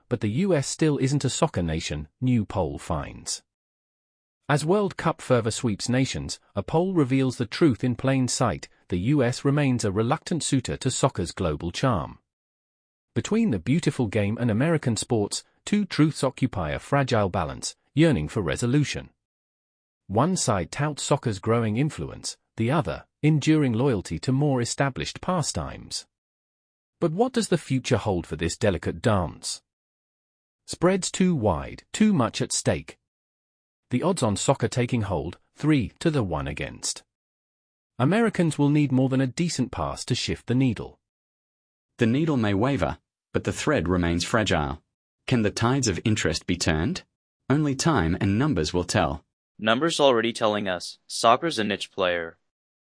but the US still isn't a soccer nation, new poll finds. As World Cup further sweeps nations, a poll reveals the truth in plain sight: the US remains a reluctant suitor to soccer's global charm. Between the beautiful game and American sports, two truths occupy a fragile balance, yearning for resolution. One side touts soccer's growing influence, the other, enduring loyalty to more established pastimes. But what does the future hold for this delicate dance? Spreads too wide, too much at stake. The odds on soccer taking hold, 3-1 against. Americans will need more than a decent pass to shift the needle. The needle may waver, but the thread remains fragile. Can the tides of interest be turned? Only time and numbers will tell. Numbers already telling us, soccer's a niche player.